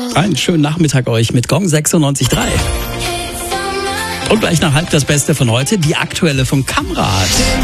Einen schönen Nachmittag euch mit Gong 96.3. Und gleich nach halb das Beste von heute, die aktuelle von Kamrat.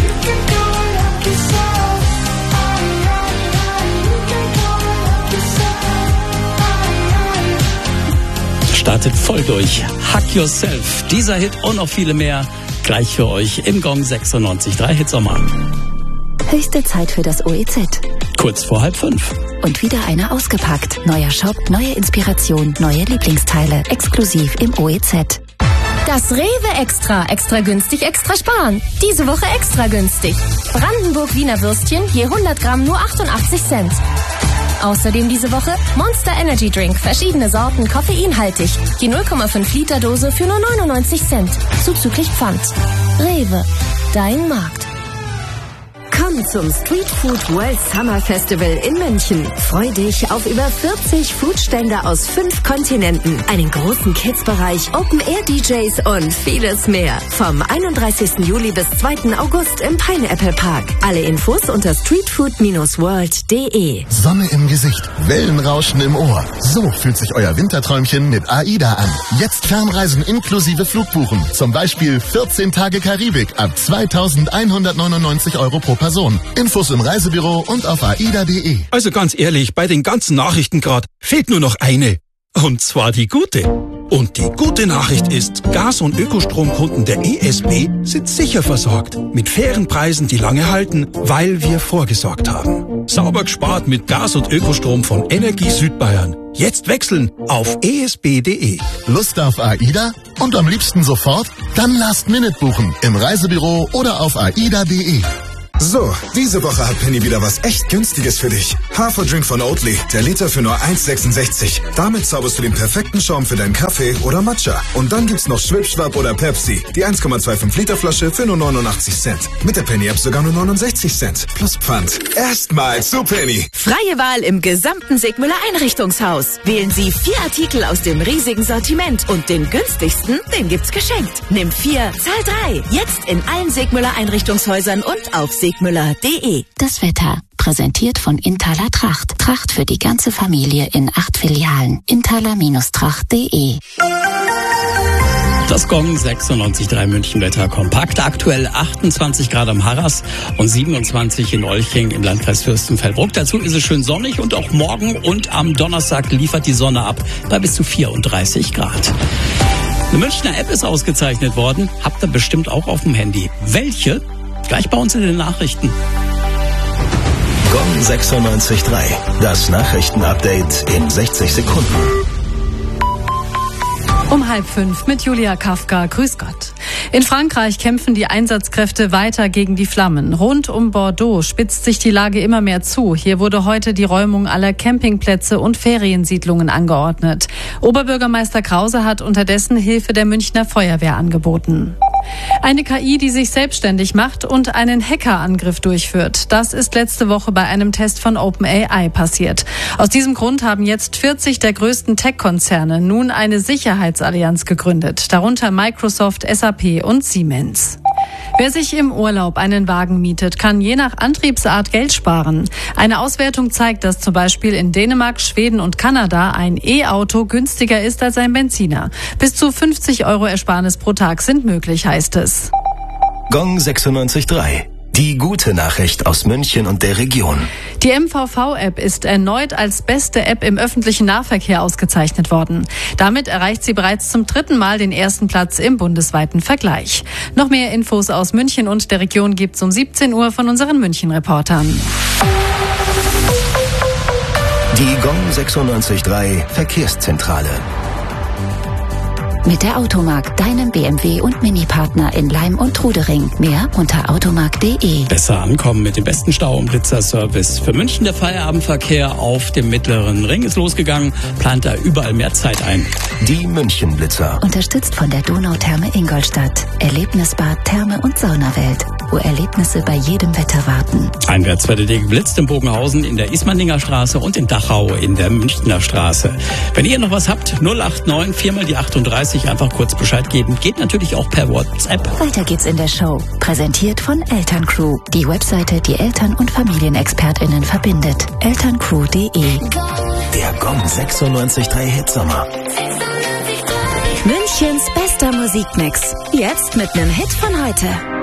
Startet voll durch. Hug Yourself. Dieser Hit und noch viele mehr gleich für euch im Gong 96.3 Hitsommer. Höchste Zeit für das OEZ. Kurz vor 4:30. Und wieder einer ausgepackt. Neuer Shop, neue Inspiration, neue Lieblingsteile. Exklusiv im OEZ. Das Rewe Extra. Extra günstig, extra sparen. Diese Woche extra günstig. Brandenburg Wiener Würstchen je 100 Gramm nur 88 Cent. Außerdem diese Woche Monster Energy Drink. Verschiedene Sorten, koffeinhaltig. Je 0,5 Liter Dose für nur 99 Cent. Zuzüglich Pfand. Rewe. Dein Markt. Komm zum Street Food World Summer Festival in München. Freu dich auf über 40 Foodstände aus 5 Kontinenten, einen großen Kids-Bereich, Open-Air-DJs und vieles mehr. Vom 31. Juli bis 2. August im Pineapple Park. Alle Infos unter streetfood-world.de. Sonne im Gesicht, Wellenrauschen im Ohr. So fühlt sich euer Winterträumchen mit AIDA an. Jetzt Fernreisen inklusive Flugbuchen. Zum Beispiel 14 Tage Karibik ab 2.199 € pro Person. Infos im Reisebüro und auf aida.de. Also ganz ehrlich, bei den ganzen Nachrichten gerade fehlt nur noch eine. Und zwar die gute. Und die gute Nachricht ist, Gas- und Ökostromkunden der ESB sind sicher versorgt. Mit fairen Preisen, die lange halten, weil wir vorgesorgt haben. Sauber gespart mit Gas- und Ökostrom von Energie Südbayern. Jetzt wechseln auf esb.de. Lust auf AIDA? Und am liebsten sofort? Dann Last Minute buchen im Reisebüro oder auf aida.de. So, diese Woche hat Penny wieder was echt Günstiges für dich. Haferdrink von Oatly, der Liter für nur 1,66. Damit zauberst du den perfekten Schaum für deinen Kaffee oder Matcha. Und dann gibt's noch Schwipschwapp oder Pepsi, die 1,25 Liter Flasche für nur 89 Cent. Mit der Penny-App sogar nur 69 Cent. Plus Pfand. Erstmal zu Penny. Freie Wahl im gesamten Sigmüller Einrichtungshaus. Wählen Sie 4 Artikel aus dem riesigen Sortiment und den günstigsten, den gibt's geschenkt. Nimm 4, zahl 3. Jetzt in allen Sigmüller Einrichtungshäusern und auf sigmüller.de. Das Wetter. Präsentiert von Inthaler Tracht. Tracht für die ganze Familie in 8 Filialen. Inthaler-tracht.de. Das Gong 96.3 München Wetter kompakt. Aktuell 28 Grad am Harras und 27 in Olching im Landkreis Fürstenfeldbruck. Dazu ist es schön sonnig und auch morgen und am Donnerstag liefert die Sonne ab bei bis zu 34 Grad. Eine Münchner App ist ausgezeichnet worden. Habt ihr bestimmt auch auf dem Handy. Welche? Gleich bei uns in den Nachrichten. Gong 96.3. Das Nachrichtenupdate in 60 Sekunden. Um 4:30 mit Julia Kafka. Grüß Gott. In Frankreich kämpfen die Einsatzkräfte weiter gegen die Flammen. Rund um Bordeaux spitzt sich die Lage immer mehr zu. Hier wurde heute die Räumung aller Campingplätze und Feriensiedlungen angeordnet. Oberbürgermeister Krause hat unterdessen Hilfe der Münchner Feuerwehr angeboten. Eine KI, die sich selbstständig macht und einen Hackerangriff durchführt. Das ist letzte Woche bei einem Test von OpenAI passiert. Aus diesem Grund haben jetzt 40 der größten Tech-Konzerne nun eine Sicherheitsallianz gegründet, darunter Microsoft, SAP und Siemens. Wer sich im Urlaub einen Wagen mietet, kann je nach Antriebsart Geld sparen. Eine Auswertung zeigt, dass zum Beispiel in Dänemark, Schweden und Kanada ein E-Auto günstiger ist als ein Benziner. Bis zu 50 € Ersparnis pro Tag sind möglich, heißt es. Gong 96.3. Die gute Nachricht aus München und der Region. Die MVV-App ist erneut als beste App im öffentlichen Nahverkehr ausgezeichnet worden. Damit erreicht sie bereits zum 3. Mal den ersten Platz im bundesweiten Vergleich. Noch mehr Infos aus München und der Region gibt's um 17 Uhr von unseren München-Reportern. Die Gong 96.3 Verkehrszentrale. Mit der Automark, deinem BMW- und Mini-Partner in Leim und Trudering. Mehr unter automark.de. Besser ankommen mit dem besten Stau- und Blitzerservice. Für München der Feierabendverkehr auf dem Mittleren Ring ist losgegangen. Plant da überall mehr Zeit ein. Die München-Blitzer. Unterstützt von der Donautherme Ingolstadt. Erlebnisbad, Therme und Saunawelt, wo Erlebnisse bei jedem Wetter warten. Einwärts werdet ihr geblitzt in Bogenhausen, in der Ismaninger Straße und in Dachau in der Münchner Straße. Wenn ihr noch was habt, 089 4 mal die 38 sich einfach kurz Bescheid geben. Geht natürlich auch per WhatsApp. Weiter geht's in der Show. Präsentiert von Elterncrew. Die Webseite, die Eltern- und FamilienexpertInnen verbindet. elterncrew.de. Der Gong 96.3 Hitsommer. Münchens bester Musikmix. Jetzt mit einem Hit von heute.